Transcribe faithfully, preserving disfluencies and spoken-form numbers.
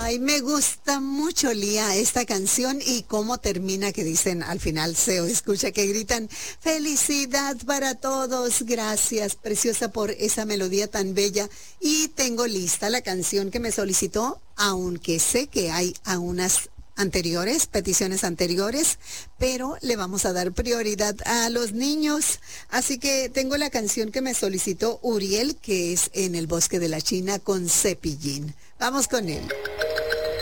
Ay, me gusta mucho, Lía, esta canción y cómo termina, que dicen al final, se escucha que gritan, felicidad para todos, gracias, preciosa, por esa melodía tan bella. Y tengo lista la canción que me solicitó, aunque sé que hay a unas anteriores, peticiones anteriores, pero le vamos a dar prioridad a los niños. Así que tengo la canción que me solicitó Uriel, que es En el bosque de la China con Cepillín. Vamos con él.